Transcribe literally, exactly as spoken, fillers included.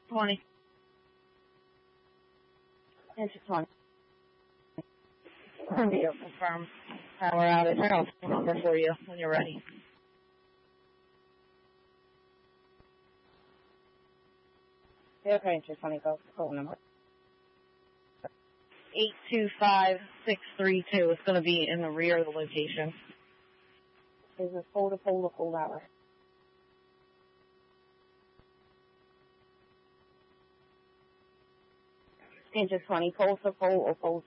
twenty. Engine twenty. Romeo, confirm power outage. I got a phone number for you when you're ready. Okay, Engine twenty, go. Phone number. eight two five six three two. It's going to be in the rear of the location. Is it full to full or full hour? Engine twenty, full to full or full